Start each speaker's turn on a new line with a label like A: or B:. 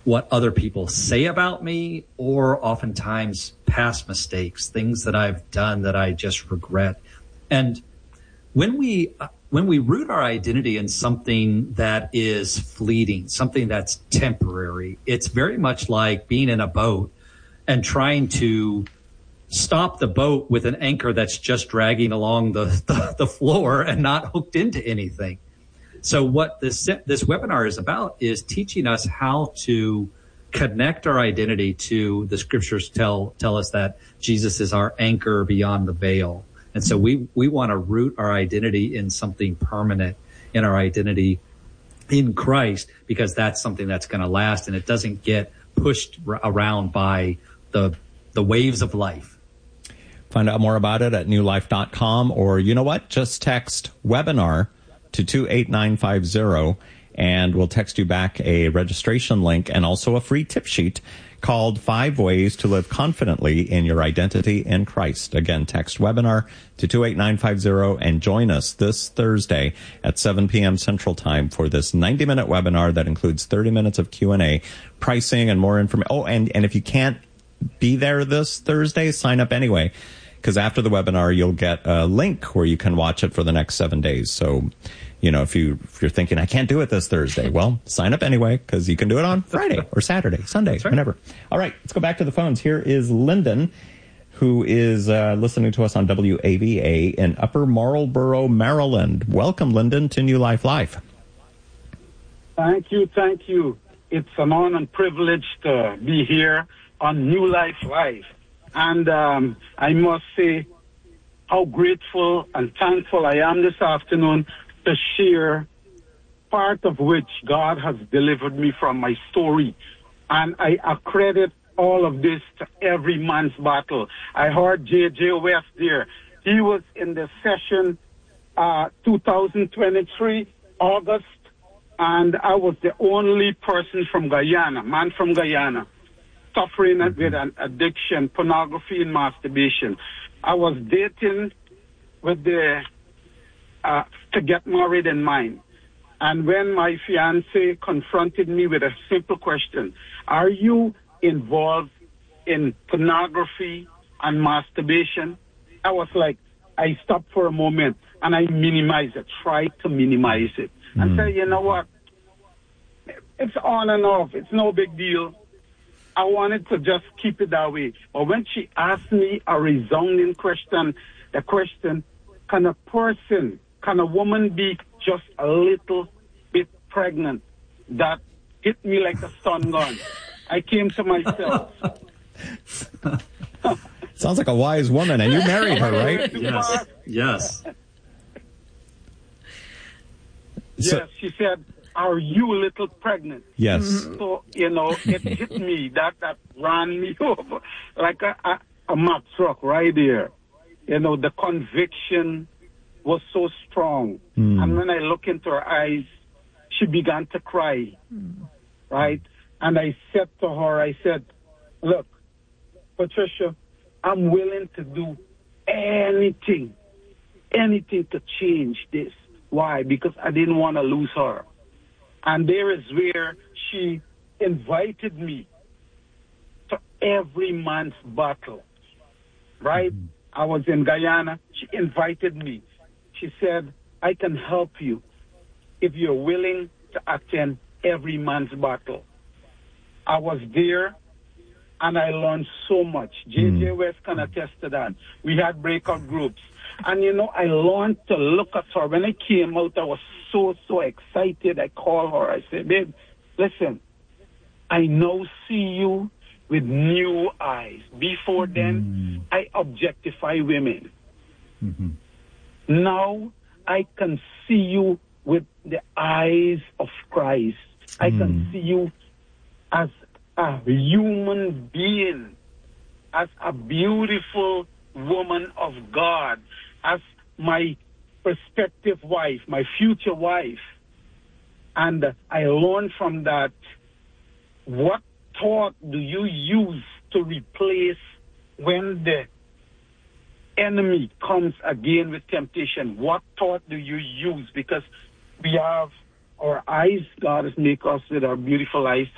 A: what other people say about me, or oftentimes past mistakes, things that I've done that I just regret. And when we root our identity in something that is fleeting, something that's temporary, it's very much like being in a boat and trying to stop the boat with an anchor that's just dragging along the floor and not hooked into anything. So what this webinar is about is teaching us how to connect our identity to the scriptures tell us that Jesus is our anchor beyond the veil. And so we want to root our identity in something permanent, in our identity in Christ, because that's something that's going to last and it doesn't get pushed around by the waves of life.
B: Find out more about it at newlife.com, or you know what? Just text webinar to 28950 and we'll text you back a registration link and also a free tip sheet called 5 Ways to Live Confidently in Your Identity in Christ. Again, text webinar to 28950 and join us this Thursday at 7 p.m. Central Time for this 90-minute webinar that includes 30 minutes of Q&A, pricing, and more information. Oh, and if you can't be there this Thursday, sign up anyway, because after the webinar, you'll get a link where you can watch it for the next 7 days. So, you know, if you're thinking, I can't do it this Thursday, well, sign up anyway, because you can do it on Friday or Saturday, Sunday, right, whenever. All right, let's go back to the phones. Here is Lyndon, who is listening to us on WAVA in Upper Marlboro, Maryland. Welcome, Lyndon, to New Life Live.
C: Thank you. It's an honor and privilege to be here on New Life Live. And I must say how grateful and thankful I am this afternoon to share part of which God has delivered me from my story. And I accredit all of this to every man's battle. I heard J.J. West there. He was in the session 2023, August, and I was the only person from Guyana, man from Guyana, suffering with an addiction, pornography, and masturbation. I was dating with to get married in mind. And when my fiance confronted me with a simple question, are you involved in pornography and masturbation? I was like, I stopped for a moment and I minimized it, tried to minimize it. And say, you know what? It's on and off. It's no big deal. I wanted to just keep it that way. But when she asked me a resounding question, the question, can a woman be just a little bit pregnant? That hit me like a stun gun. I came to myself.
B: Sounds like a wise woman, and you married her, right?
A: Yes.
C: Yes, she said, are you a little pregnant?
B: Yes.
C: So, it hit me. That ran me over like a Mack truck right there. The conviction was so strong. And when I look into her eyes, she began to cry, right? And I said to her, I said, look, Patricia, I'm willing to do anything to change this. Why? Because I didn't want to lose her. And there is where she invited me to every man's battle, right? I was in Guyana. She invited me. She said, I can help you if you're willing to attend every man's battle. I was there, and I learned so much. J.J. West can attest to that. We had breakout groups. And, I learned to look at her. When I came out, I was so excited. I called her. I said, babe, listen, I now see you with new eyes. Before then, I objectify women. Now, I can see you with the eyes of Christ. I can see you as a human being, as a beautiful woman of God, as my prospective wife, my future wife. And I learned from that, what thought do you use to replace when the enemy comes again with temptation? What thought do you use? Because we have our eyes, God has made us with our beautiful eyes